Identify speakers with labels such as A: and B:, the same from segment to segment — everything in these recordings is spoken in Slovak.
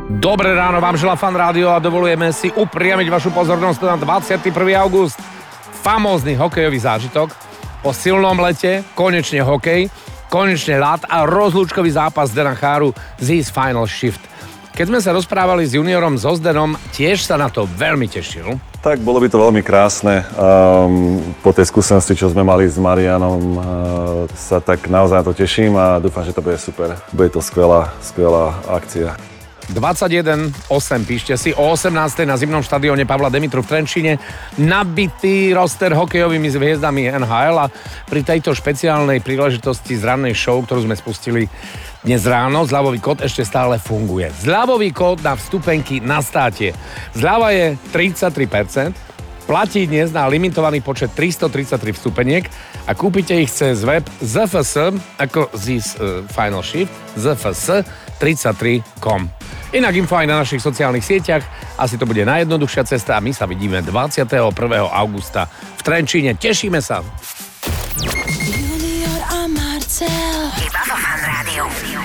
A: Dobré ráno vám želá Fan Rádio a dovolujeme si upriamiť vašu pozornosť na 21. august. Famózny hokejový zážitok. Po silnom lete, konečne hokej, konečne ľad a rozlúčkový zápas Zdena Cháru z His Final Shift. Keď sme sa rozprávali s juniorom Zozdenom, tiež sa na to veľmi tešil.
B: Tak bolo by to veľmi krásne. Po tej skúsenosti, čo sme mali s Marianom, sa tak naozaj na to teším a dúfam, že to bude super. Bude to skvelá akcia.
A: 21.8, píšte si, o 18.00 na zimnom štadióne Pavla Demitru v Trenčíne. Nabitý roster hokejovými hviezdami NHL a pri tejto špeciálnej príležitosti z rannej show, ktorú sme spustili dnes ráno, zľavový kód ešte stále funguje. Zľavový kód na vstupenky na státe. Zľava je 33%, platí dnes na limitovaný počet 333 vstupeniek a kúpite ich cez web ZFS, ako This Final Shift, ZFS33.com. Inak info aj na našich sociálnych sieťach, asi to bude najjednoduchšia cesta a my sa vidíme 21. augusta v Trenčíne. Tešíme sa.
C: Junior a Marcel.
D: Iba vo Fan Rádiu.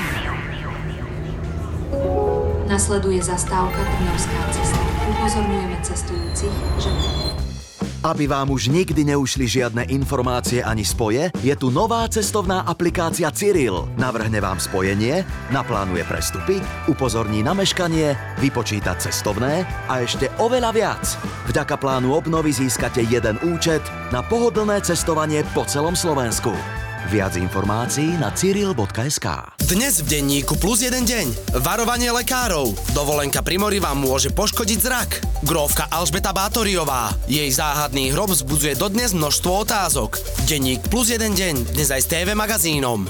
E: Nasleduje zastávka Trnavská cesta. Upozorňujeme cestujúcich, že...
F: Aby vám už nikdy neušli žiadne informácie ani spoje, je tu nová cestovná aplikácia Cyril. Navrhne vám spojenie, naplánuje prestupy, upozorní na meškanie, vypočíta cestovné a ešte oveľa viac. Vďaka plánu obnovy získate jeden účet na pohodlné cestovanie po celom Slovensku. Viac informácií na cyril.sk.
G: Dnes v denníku plus jeden deň. Varovanie lekárov. Dovolenka pri mori vám môže poškodiť zrak. Grófka Alžbeta Bátoriová. Jej záhadný hrob vzbudzuje dodnes množstvo otázok. Denník plus jeden deň. Dnes aj s TV magazínom.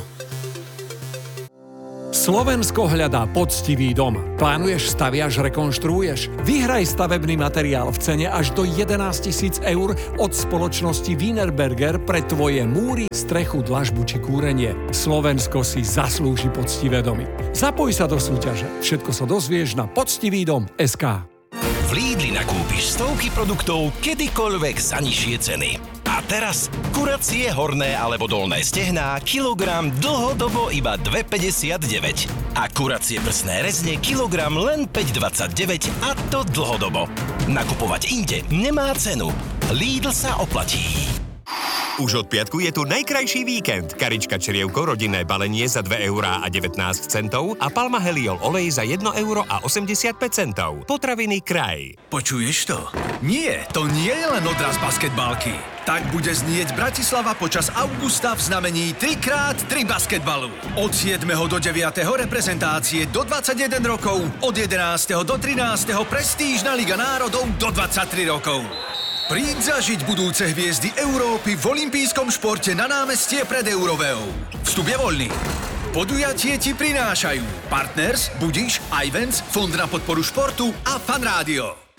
H: Slovensko hľadá poctivý dom. Plánuješ, staviaš, rekonštruuješ? Vyhraj stavebný materiál v cene až do 11 000 eur od spoločnosti Wienerberger pre tvoje múry, strechu, dlažbu či kúrenie. Slovensko si zaslúži poctivé domy. Zapoj sa do súťaže. Všetko sa dozvieš na poctivídom.sk.
I: V Lidli nakúpiš stovky produktov kedykoľvek za nižšie ceny. A teraz kuracie horné alebo dolné stehná kilogram dlhodobo iba 2,59. A kuracie prsné rezne kilogram len 5,29 a to dlhodobo. Nakupovať inde nemá cenu. Lidl sa oplatí.
J: Už od piatku je tu najkrajší víkend. Karička črievko rodinné balenie za 2,19 € a Palma Heliol olej za 1,85 €. Potraviny Kraj.
K: Počuješ to? Nie, to nie je len odraz basketbalky. Tak bude znieť Bratislava počas augusta v znamení 3x3 basketbalu. Od 7. do 9. reprezentácie do 21 rokov, od 11. do 13. prestížna Liga národov do 23 rokov. Príď zažiť budúce hviezdy Európy v olympijskom športe na námestie pred Euroveou. Vstup je voľný. Podujatie ti prinášajú Partners, Budiš, Ivens, Fond na podporu športu a Fan Rádio.